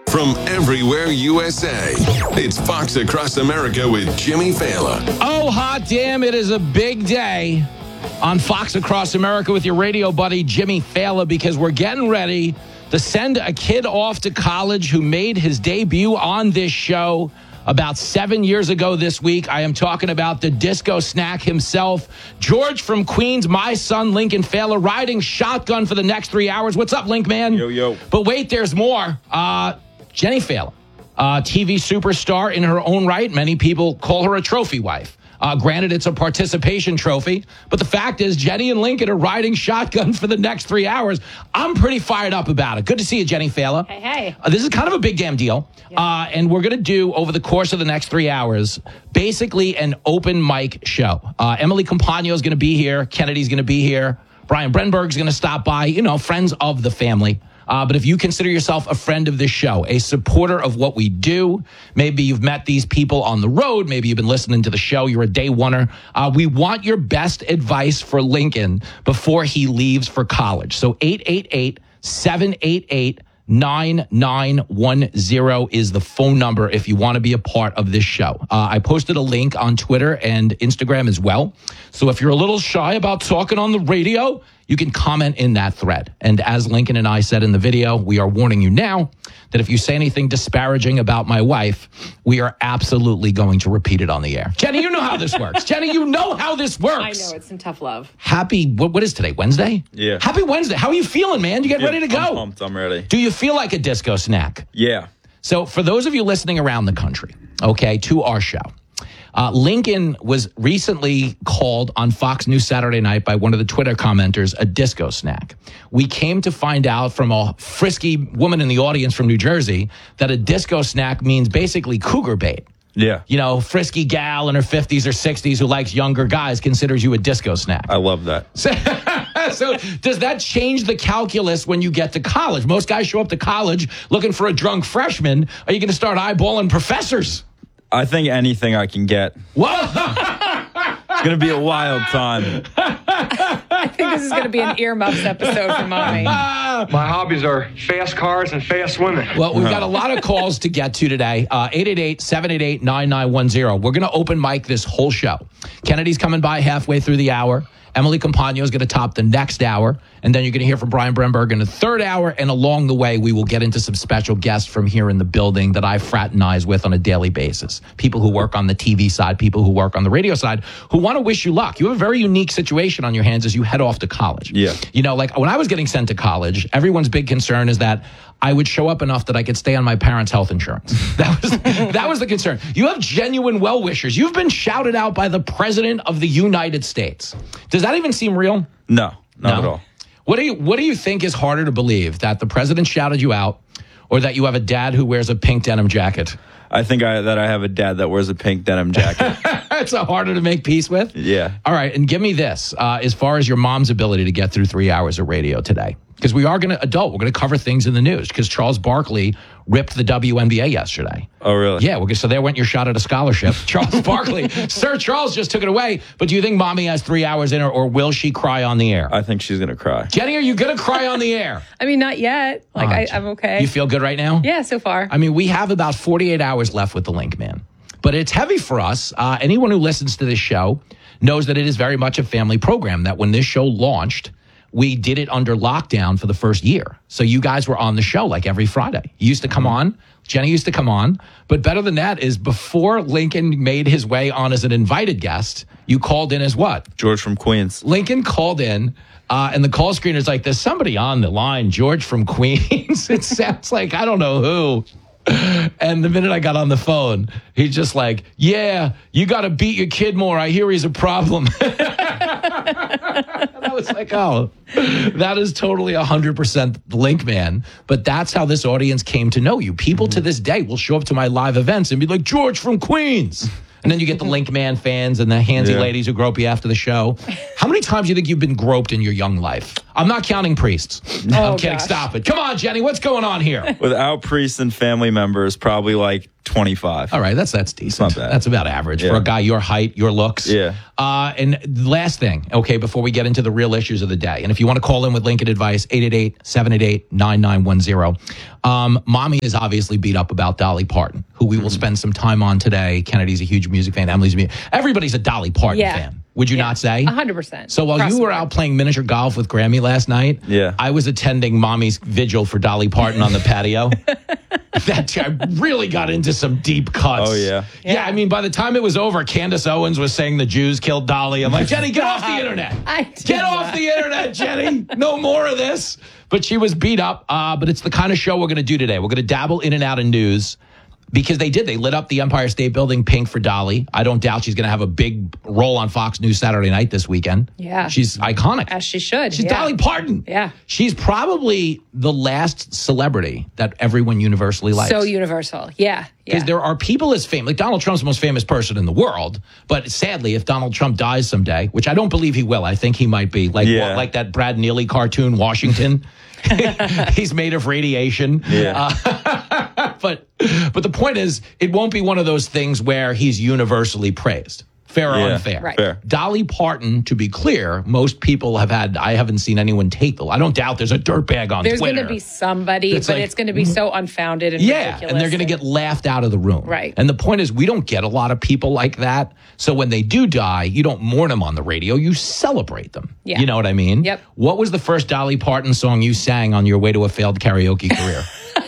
from everywhere USA. It's Fox Across America with Jimmy Fallon. Oh, hot damn, it is a big day on Fox Across America with your radio buddy, Jimmy Fallon, because we're getting ready to send a kid off to college who made his debut on this show about 7 years ago this week. I am talking about the disco snack himself, George from Queens, my son, Lincoln Fallon, riding shotgun for the next 3 hours. What's up, Link Man? Yo, yo. But wait, there's more. Jenny Fallon, TV superstar in her own right. Many people call her a trophy wife. Granted, it's a participation trophy, but the fact is Jenny and Lincoln are riding shotgun for the next 3 hours. I'm pretty fired up about it. Good to see you, Jenny Fallon. Hey. This is kind of a big damn deal. Yeah. And we're going to do, over the course of the next 3 hours, basically an open mic show. Emily Compagno is going to be here. Kennedy's going to be here. Brian Brenberg's going to stop by, friends of the family. But if you consider yourself a friend of this show, a supporter of what we do, maybe you've met these people on the road, maybe you've been listening to the show, you're a day oneer, we want your best advice for Lincoln before he leaves for college. So 888-788-9910 is the phone number if you want to be a part of this show. I posted a link on Twitter and Instagram as well. So if you're a little shy about talking on the radio, you can comment in that thread. And as Lincoln and I said in the video, we are warning you now that if you say anything disparaging about my wife, we are absolutely going to repeat it on the air. Jenny, you know how this works. Jenny, you know how this works. I know, it's some tough love. What is today, Wednesday? Yeah. Happy Wednesday. How are you feeling, man? You get ready to go? I'm pumped. I'm ready. Do you feel like a disco snack? Yeah. So for those of you listening around the country, okay, to our show, Lincoln was recently called on Fox News Saturday night by one of the Twitter commenters a disco snack. We came to find out from a frisky woman in the audience from New Jersey that a disco snack means basically cougar bait. Yeah. Frisky gal in her 50s or 60s who likes younger guys considers you a disco snack. I love that. So does that change the calculus when you get to college? Most guys show up to college looking for a drunk freshman. Are you going to start eyeballing professors? I think anything I can get. What? It's going to be a wild time. I think this is going to be an earmuffs episode for Mommy. My hobbies are fast cars and fast women. Well, we've got a lot of calls to get to today. 888-788-9910. We're going to open mic this whole show. Kennedy's coming by halfway through the hour. Emily Compagno is going to top the next hour. And then you're going to hear from Brian Brenberg in the third hour. And along the way, we will get into some special guests from here in the building that I fraternize with on a daily basis. People who work on the TV side, people who work on the radio side, who want to wish you luck. You have a very unique situation on your hands as you head off to college. Yeah. Like when I was getting sent to college, everyone's big concern is that I would show up enough that I could stay on my parents' health insurance. That was the concern. You have genuine well-wishers. You've been shouted out by the President of the United States. Does that even seem real? No, not at all. What do you think is harder to believe, that the president shouted you out or that you have a dad who wears a pink denim jacket? I think that I have a dad that wears a pink denim jacket. It's harder to make peace with? Yeah. All right, and give me this, as far as your mom's ability to get through 3 hours of radio today. Because we are going to, we're going to cover things in the news, because Charles Barkley ripped the WNBA yesterday. Oh, really? Yeah, so there went your shot at a scholarship. Charles Barkley. Sir Charles just took it away. But do you think Mommy has 3 hours in her, or will she cry on the air? I think she's going to cry. Jenny, are you going to cry on the air? I mean, not yet. I'm okay. You feel good right now? Yeah, so far. I mean, we have about 48 hours left with the Link Man. But it's heavy for us. Anyone who listens to this show knows that it is very much a family program, that when this show launched, we did it under lockdown for the first year. So you guys were on the show like every Friday. You used to come on. Jenny used to come on. But better than that is, before Lincoln made his way on as an invited guest, you called in as what? George from Queens. Lincoln called in, and the call screener's like, there's somebody on the line, George from Queens. It sounds like I don't know who. And the minute I got on the phone, he's just like, yeah, you got to beat your kid more. I hear he's a problem. I was like, oh, that is totally 100% the Link Man. But that's how this audience came to know you. People to this day will show up to my live events and be like, George from Queens. And then you get the Link Man fans and the handsy ladies who grope you after the show. How many times do you think you've been groped in your young life? I'm not counting priests. I'm kidding. Gosh. Stop it. Come on, Jenny. What's going on here? Without priests and family members, probably like 25. All right, that's decent. not bad. That's about average Yeah. for a guy your height, your looks. Yeah. And last thing, okay, before we get into the real issues of the day, and if you want to call in with Lincoln advice, 888-788-9910. Mommy is obviously beat up about Dolly Parton, who we will spend some time on today. Kennedy's a huge music fan. Everybody's a Dolly Parton fan. Would you not say? 100%. So while you were out playing miniature golf with Grammy last night, I was attending Mommy's vigil for Dolly Parton on the patio. I really got into some deep cuts. Oh, yeah. Yeah, I mean, by the time it was over, Candace Owens was saying the Jews killed Dolly. I'm like, Jenny, get off the internet. Get off the internet, Jenny. No more of this. But she was beat up. But it's the kind of show we're going to do today. We're going to dabble in and out of news. Because they lit up the Empire State Building pink for Dolly. I don't doubt she's going to have a big role on Fox News Saturday night this weekend. Yeah. She's iconic. As she should. She's Dolly Parton. Yeah. She's probably the last celebrity that everyone universally likes. So universal. Yeah. Because there are people as famous, like Donald Trump's the most famous person in the world. But sadly, if Donald Trump dies someday, which I don't believe he will, I think he might be like that Brad Neely cartoon, Washington. He's made of radiation. Yeah. But the point is, it won't be one of those things where he's universally praised. Fair or unfair. Right. Fair. Dolly Parton, to be clear, most people I haven't seen anyone take I don't doubt there's a dirtbag on There's Twitter. going to be somebody, but it's going to be so unfounded and ridiculous. And they're going to get laughed out of the room. Right. And the point is, we don't get a lot of people like that. So when they do die, you don't mourn them on the radio. You celebrate them. Yeah. You know what I mean? Yep. What was the first Dolly Parton song you sang on your way to a failed karaoke career?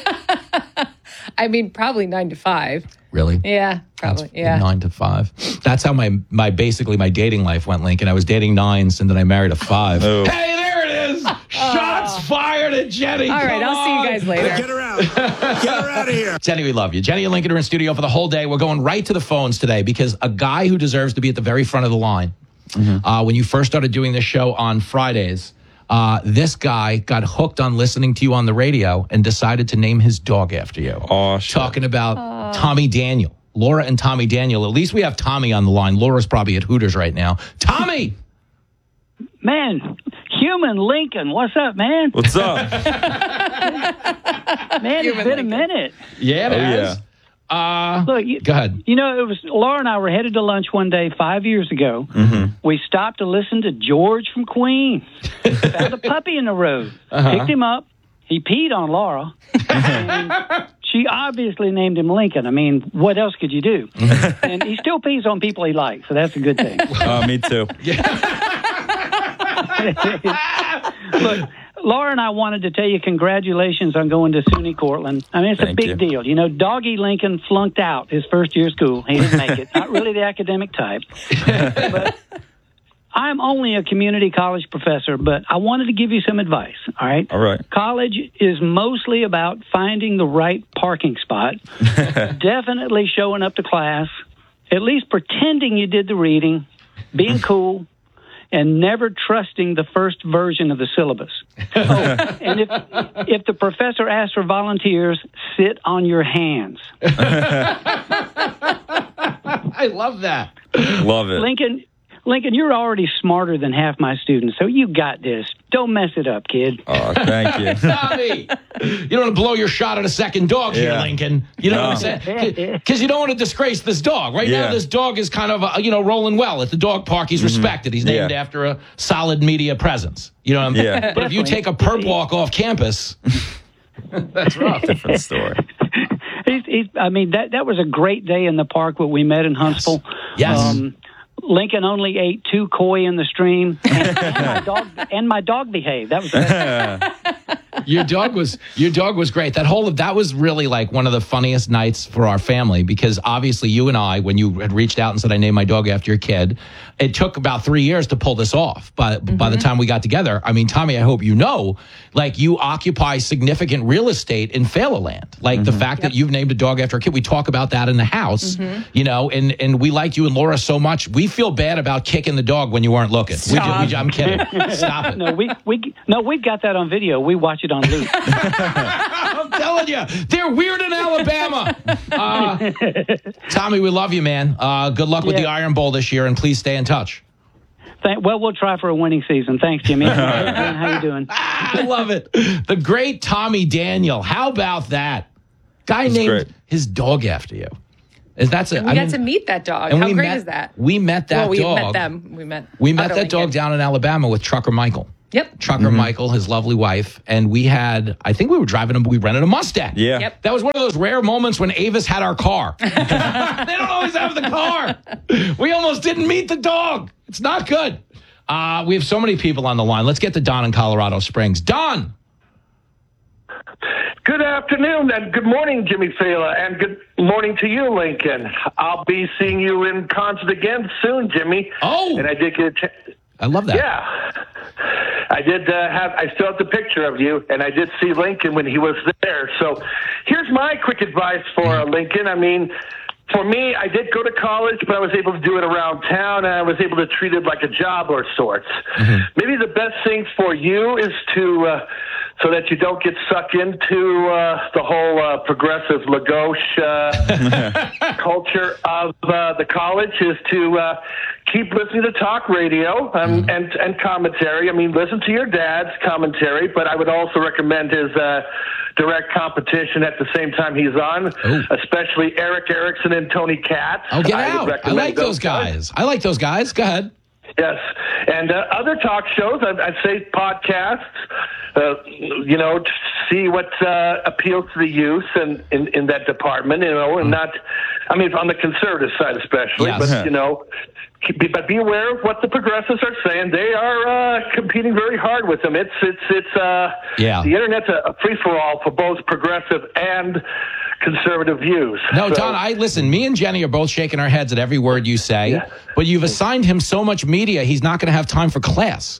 I mean, probably 9 to 5. Really? Yeah, probably. That's Yeah. 9 to 5. That's how my basically my dating life went, Lincoln. I was dating 9s and then I married a 5. Oh. Hey, there it is. Shots fired at Jenny. All right, I'll see you guys later. Get her out. Get her out of here. Jenny, we love you. Jenny and Lincoln are in studio for the whole day. We're going right to the phones today because a guy who deserves to be at the very front of the line, when you first started doing this show on Fridays, this guy got hooked on listening to you on the radio and decided to name his dog after you. Oh, shit. Talking about Tommy Daniel. Laura and Tommy Daniel. At least we have Tommy on the line. Laura's probably at Hooters right now. Tommy! Man, human Lincoln, what's up, man? What's up? Man, it's been a minute. Yeah, it has. Look, Go ahead. You know, it was Laura and I were headed to lunch one day 5 years ago. We stopped to listen to George from Queen. Found a puppy in the road. Picked him up. He peed on Laura. And she obviously named him Lincoln. I mean, what else could you do? And he still pees on people he likes, so that's a good thing. Me too. Look, Laura and I wanted to tell you congratulations on going to SUNY Cortland. I mean, it's a big deal. You know, Doggy Lincoln flunked out his first year of school. He didn't make it. Not really the academic type. But I'm only a community college professor, but I wanted to give you some advice, all right? All right. College is mostly about finding the right parking spot, definitely showing up to class, at least pretending you did the reading, being cool, and never trusting the first version of the syllabus. Oh, and if the professor asks for volunteers, sit on your hands. I love that. Love it. Lincoln, you're already smarter than half my students, so you got this. Don't mess it up, kid. Oh, thank you. Tommy, you don't want to blow your shot at a second dog here, Lincoln. You know what I'm saying? Because you don't want to disgrace this dog. Right now, this dog is kind of, rolling well. At the dog park, he's respected. He's named after a solid media presence. You know what I'm saying? Yeah. But if you take a perp walk off campus, that's rough. Different story. That was a great day in the park where we met in Huntsville. Yes. Lincoln only ate 2 koi in the stream, and my dog behaved. That was Your dog was great. That was really like one of the funniest nights for our family because obviously you and I, when you had reached out and said I named my dog after your kid, it took about 3 years to pull this off. But by the time we got together, I mean, Tommy, I hope you know, like you occupy significant real estate in Failerland. Like the fact that you've named a dog after a kid, we talk about that in the house, and we liked you and Laura so much. We feel bad about kicking the dog when you weren't looking. I'm kidding. Stop it. No, we've got that on video. We watch it on loop. I'm telling you, they're weird in Alabama. Tommy, we love you, man. Good luck with the Iron Bowl this year, and please stay in touch. Well, we'll try for a winning season. Thanks, Jimmy. How you doing? I love it. The great Tommy Daniel. How about that? Guy named great. his dog after you. We got to meet that dog. How great is that? We met that we dog. met them. We met that dog down in Alabama with Trucker Michael. Yep. Trucker Michael, his lovely wife. And we were driving we rented a Mustang. Yeah. Yep. That was one of those rare moments when Avis had our car. They don't always have the car. We almost didn't meet the dog. It's not good. We have so many people on the line. Let's get to Don in Colorado Springs. Don. Good afternoon and good morning, Jimmy Fela, and good morning to you, Lincoln. I'll be seeing you in concert again soon, Jimmy. Oh. And I did get a chance. I love that. Yeah. I still have the picture of you, and I did see Lincoln when he was there. So here's my quick advice for Lincoln. I mean, for me, I did go to college, but I was able to do it around town, and I was able to treat it like a job of sorts. Maybe the best thing for you is to, so that you don't get sucked into the whole progressive Lagauche culture of the college, is to keep listening to talk radio and commentary. I mean, listen to your dad's commentary, but I would also recommend his direct competition at the same time he's on, especially Eric Erickson and Tony Katz. Oh, get out. I like those guys. I like those guys. Go ahead. Yes. And other talk shows, I'd say podcasts, to see what appeals to the youth and in that department, and not, I mean, on the conservative side especially, yes. But, but be aware of what the progressives are saying. They are competing very hard with them. It's the internet's a free-for-all for both progressive and conservative views. No, so, Don, listen, me and Jenny are both shaking our heads at every word you say, but you've assigned him so much media, he's not going to have time for class.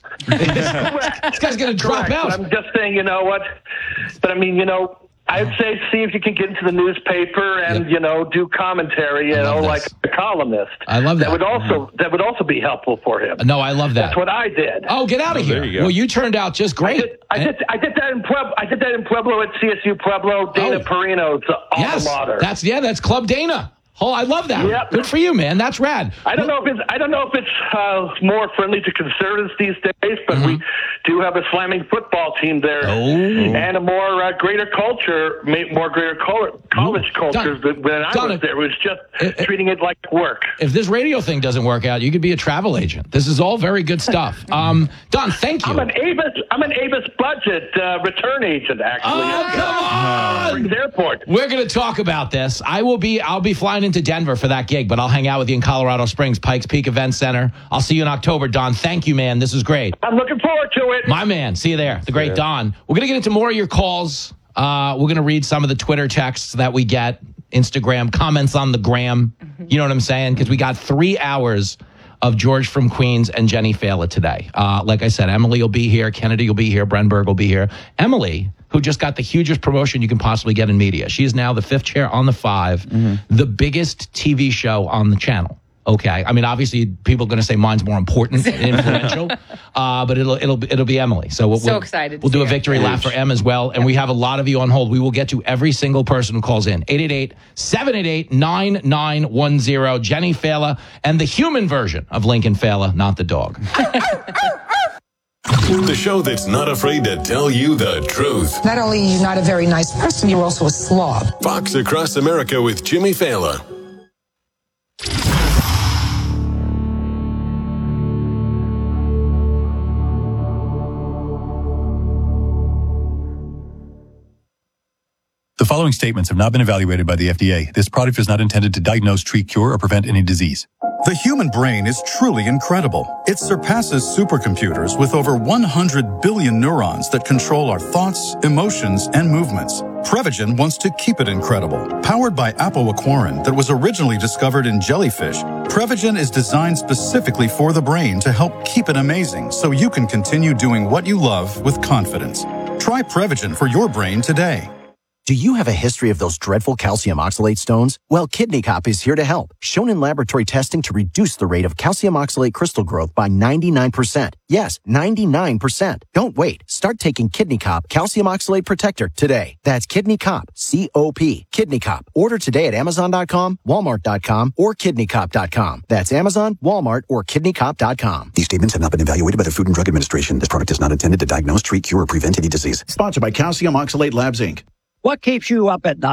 This guy's going to drop out. But I'm just saying, you know what? But I mean, I'd say see if you can get into the newspaper and do commentary, like a columnist. I love that. That would also be helpful for him. No, I love that. That's what I did. Oh, get out of here! There you go. Well, you turned out just great. I did that in Pueblo. I did that in Pueblo at CSU Pueblo. Dana Perino's alma mater. That's Club Dana. Oh, I love that. Yep. Good for you, man. That's rad. I don't know if it's more friendly to conservatives these days, but we do have a slamming football team there, and a more greater culture, more greater college culture than I was there. It was just treating it like work. If this radio thing doesn't work out, you could be a travel agent. This is all very good stuff. Don, thank you. I'm an Avis budget return agent, actually. Oh, come on! Airport. We're going to talk about this. I'll be flying into Denver for that gig, but I'll hang out with you in Colorado Springs, Pikes Peak Event Center. I'll see you in October, Don. Thank you, man. This is great. I'm looking forward to it. My man. See you there. The great Don. We're going to get into more of your calls. We're going to read some of the Twitter texts that we get, Instagram, comments on the gram. You know what I'm saying? Because we got 3 hours of George from Queens and Jenny Fela today. Like I said, Emily will be here. Kennedy will be here. Brenberg will be here. Emily, who just got the hugest promotion you can possibly get in media. She is now the 5th chair on the 5, the biggest TV show on the channel. Okay, I mean, obviously, people are going to say mine's more important and influential, but it'll be Emily. So we'll excited. We'll do a victory lap for Em as well, and we have a lot of you on hold. We will get to every single person who calls in. 888-788-9910. Jenny Fela and the human version of Lincoln Fela, not the dog. The show that's not afraid to tell you the truth. Not only are you not a very nice person, you're also a slob. Fox Across America with Jimmy Fela. The following statements have not been evaluated by the FDA. This product is not intended to diagnose, treat, cure, or prevent any disease. The human brain is truly incredible. It surpasses supercomputers with over 100 billion neurons that control our thoughts, emotions, and movements. Prevagen wants to keep it incredible. Powered by apoaquarin that was originally discovered in jellyfish, Prevagen is designed specifically for the brain to help keep it amazing so you can continue doing what you love with confidence. Try Prevagen for your brain today. Do you have a history of those dreadful calcium oxalate stones? Well, Kidney Cop is here to help. Shown in laboratory testing to reduce the rate of calcium oxalate crystal growth by 99%. Yes, 99%. Don't wait. Start taking Kidney Cop Calcium Oxalate Protector today. That's Kidney Cop, C-O-P. Kidney Cop. Order today at Amazon.com, Walmart.com, or KidneyCop.com. That's Amazon, Walmart, or KidneyCop.com. These statements have not been evaluated by the Food and Drug Administration. This product is not intended to diagnose, treat, cure, or prevent any disease. Sponsored by Calcium Oxalate Labs, Inc. What keeps you up at night?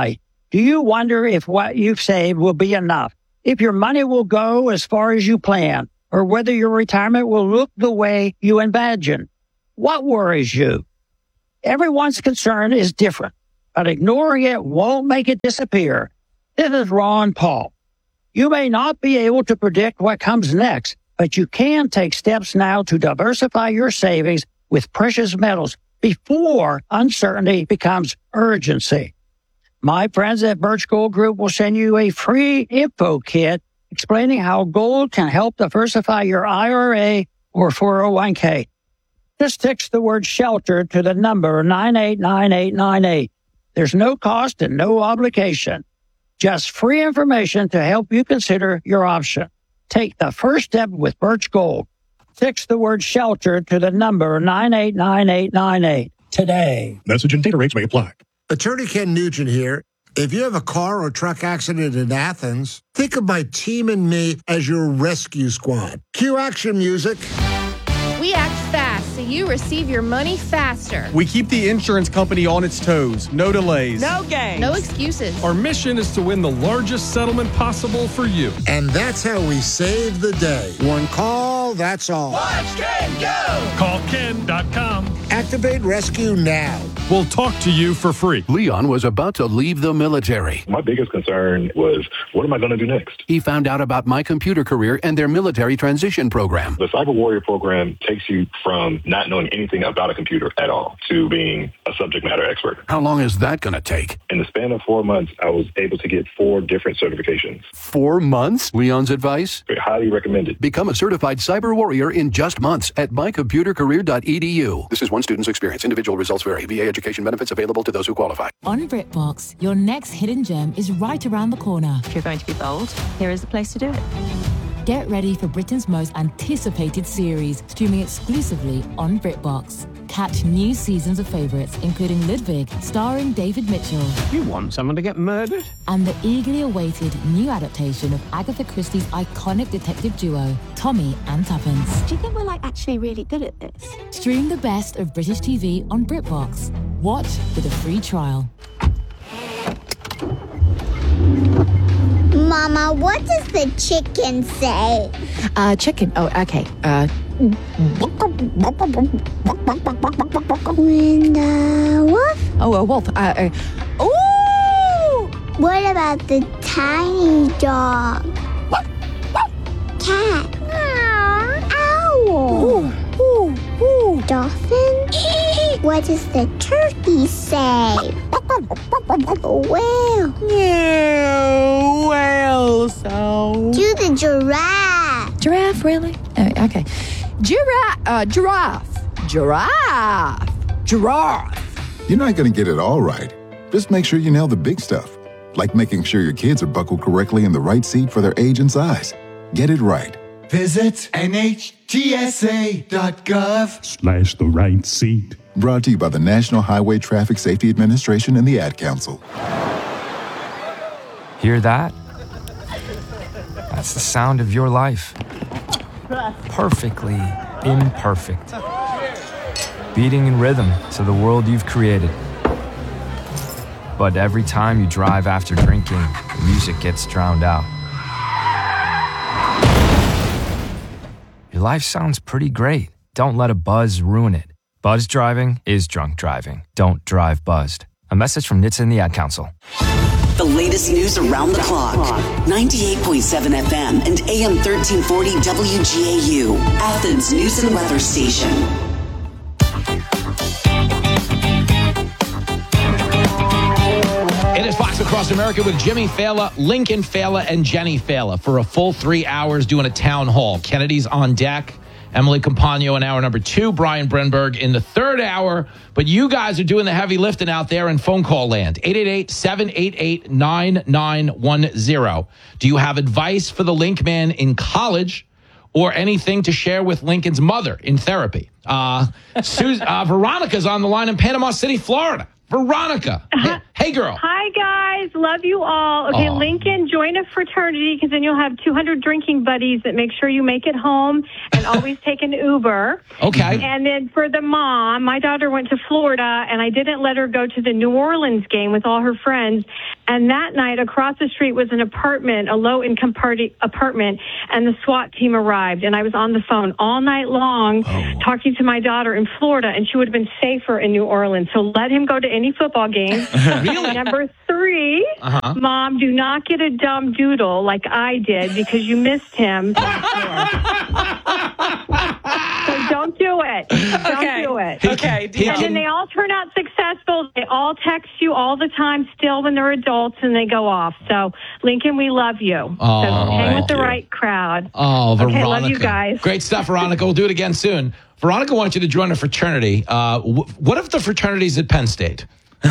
Do you wonder if what you've saved will be enough? If your money will go as far as you plan, or whether your retirement will look the way you imagine? What worries you? Everyone's concern is different, but ignoring it won't make it disappear. This is Ron Paul. You may not be able to predict what comes next, but you can take steps now to diversify your savings with precious metals before uncertainty becomes urgency. My friends at Birch Gold Group will send you a free info kit explaining how gold can help diversify your IRA or 401k. Just text the word SHELTER to the number 989898. There's no cost and no obligation. Just free information to help you consider your option. Take the first step with Birch Gold. Text the word SHELTER to the number 989898 today. Message and data rates may apply. Attorney Ken Nugent here. If you have a car or truck accident in Athens, think of my team and me as your rescue squad. Cue action music. We act fast so you receive your money faster. We keep the insurance company on its toes. No delays. No games. No excuses. Our mission is to win the largest settlement possible for you. And that's how we save the day. One call, that's all. Watch Ken go! Call Ken.com. Activate rescue now. We'll talk to you for free. Leon was about to leave the military. My biggest concern was, what am I going to do next? He found out about My Computer Career and their military transition program. The Cyber Warrior program takes you from not knowing anything about a computer at all to being a subject matter expert. How long is that going to take? In the span of 4 months, I was able to get 4 different certifications. 4 months? Leon's advice? Highly recommended. Become a certified cyber warrior in just months at mycomputercareer.edu. This is one student's experience. Individual results vary. VA education benefits available to those who qualify. On BritBox, your next hidden gem is right around the corner. If you're going to be bold, here is the place to do it. Get ready for Britain's most anticipated series, streaming exclusively on BritBox. Catch new seasons of favourites, including Ludwig, starring David Mitchell. You want someone to get murdered? And the eagerly awaited new adaptation of Agatha Christie's iconic detective duo, Tommy and Tuppence. Do you think we're actually really good at this? Stream the best of British TV on BritBox. Watch with a free trial. Mama, what does the chicken say? Chicken. Oh, okay. When the wolf? Oh, a wolf. Ooh! What about the tiny dog? Cat? Owl? Dolphin? What does the turkey say? Whale? Whale sound. Do the giraffe. Giraffe, really? Okay. Giraffe. You're not going to get it all right. Just make sure you nail the big stuff, like making sure your kids are buckled correctly in the right seat for their age and size. Get it right. Visit NHTSA.gov/the right seat. Brought to you by the National Highway Traffic Safety Administration and the Ad Council. Hear that? That's the sound of your life. Perfectly imperfect. Beating in rhythm to the world you've created. But every time you drive after drinking, the music gets drowned out. Your life sounds pretty great. Don't let a buzz ruin it. Buzz driving is drunk driving. Don't drive buzzed. A message from NHTSA and the Ad Council. The latest news around the clock. 98.7 FM and AM 1340 WGAU. Athens News and Weather Station. It is Fox Across America with Jimmy Fallon, Lincoln Fallon, and Jenny Fallon for a full 3 hours doing a town hall. Kennedy's on deck. Emily Compagno in hour number 2. Brian Brenberg in the 3rd hour. But you guys are doing the heavy lifting out there in phone call land. 888-788-9910. Do you have advice for the Link man in college or anything to share with Lincoln's mother in therapy? Veronica's on the line in Panama City, Florida. Veronica. Hey, girl. Hi, guys. Love you all. Okay, Aww. Lincoln, join a fraternity because then you'll have 200 drinking buddies that make sure you make it home and always take an Uber. Okay. And then for the mom, my daughter went to Florida, and I didn't let her go to the New Orleans game with all her friends. And that night, across the street was an apartment, a low-income party apartment, and the SWAT team arrived. And I was on the phone all night long talking to my daughter in Florida, and she would have been safer in New Orleans. So let him go to any football game. Really? Number 3, Mom, do not get a dumb doodle like I did because you missed him. So don't do it. Don't do it. Okay. And then they all turn out successful. They all text you all the time still when they're adults, and they go off. So, Lincoln, we love you. So hang with the right crowd. Oh, Veronica. Okay, love you guys. Great stuff, Veronica. We'll do it again soon. Veronica wants you to join a fraternity. What if the fraternity's at Penn State?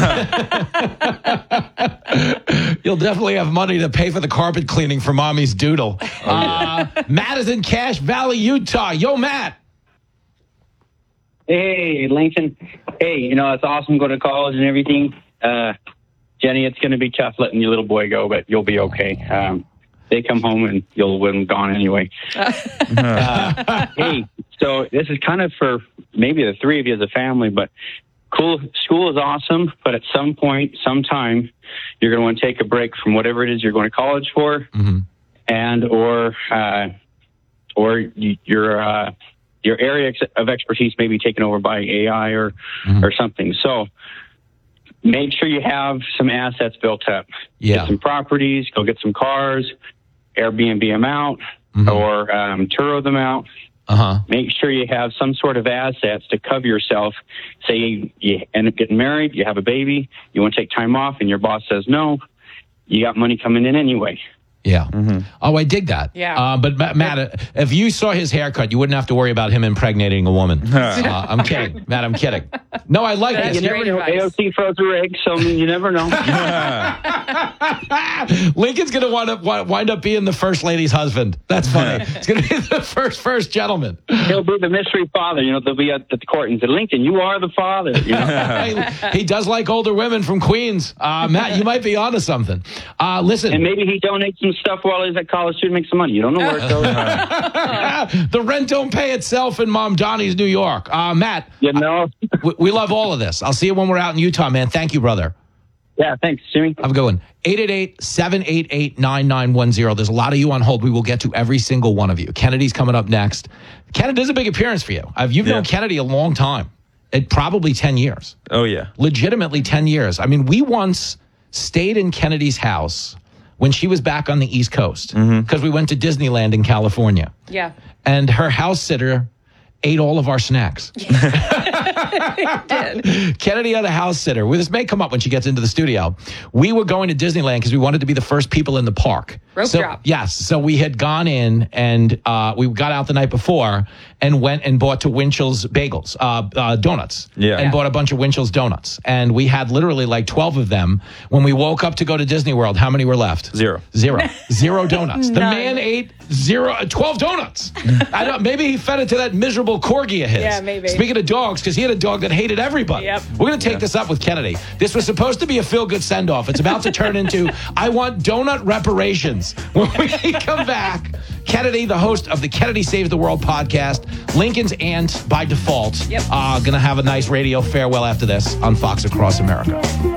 You'll definitely have money to pay for the carpet cleaning for Mommy's doodle. Matt is in Cache Valley, Utah. Yo, Matt. Hey, Lincoln. Hey, it's awesome going to college and everything. Jenny, it's going to be tough letting your little boy go, but you'll be okay. They come home and you'll win gone anyway. Hey, so this is kind of for maybe the 3 of you as a family, but cool. School is awesome, but at some point, sometime, you're going to want to take a break from whatever it is you're going to college for, and or your area of expertise may be taken over by AI or something. So make sure you have some assets built up. Yeah. Get some properties, go get some cars, Airbnb them out, or Turo them out. Make sure you have some sort of assets to cover yourself. Say you end up getting married, you have a baby, you want to take time off, and your boss says no. You got money coming in anyway. Yeah. Oh, I dig that. Yeah. But Matt, if you saw his haircut, you wouldn't have to worry about him impregnating a woman. I'm kidding. Matt, I'm kidding. No, I like this. You never know. AOC froze her egg, so you never know. Lincoln's going to wind up being the first lady's husband. That's funny. It's going to be the first gentleman. He'll be the mystery father. They'll be at the court and say, Lincoln, you are the father. He does like older women from Queens. Matt, you might be onto something. Listen. And maybe he donates some stuff while he's at college to make some money. You don't know where it goes. The rent don't pay itself in Mom Donnie's New York. Matt, we love all of this. I'll see you when we're out in Utah, man. Thank you, brother. Yeah, thanks, Jimmy. Have a good one. 888-788-9910. There's a lot of you on hold. We will get to every single one of you. Kennedy's coming up next. Kennedy's a big appearance for you. You've known Kennedy a long time. Probably 10 years. Oh, yeah. Legitimately 10 years. I mean, we once stayed in Kennedy's house when she was back on the East Coast because we went to Disneyland in California. Yeah. And her house sitter ate all of our snacks. Kennedy had a house sitter. Well, this may come up when she gets into the studio. We were going to Disneyland because we wanted to be the first people in the park. Rope drop. Yes. So we had gone in and we got out the night before and went and bought to Winchell's Bagels, donuts. And bought a bunch of Winchell's donuts. And we had literally like 12 of them. When we woke up to go to Disney World, how many were left? Zero. Zero donuts. The man ate 12 donuts. I don't. Maybe he fed it to that miserable corgi of his. Yeah, maybe. Speaking of dogs, because he had a dog that hated everybody. Yep. We're going to take this up with Kennedy. This was supposed to be a feel-good send-off. It's about to turn into, I want donut reparations. When we come back, Kennedy, the host of the Kennedy Saves the World podcast, Lincoln's aunt by default, going to have a nice radio farewell after this on Fox Across America.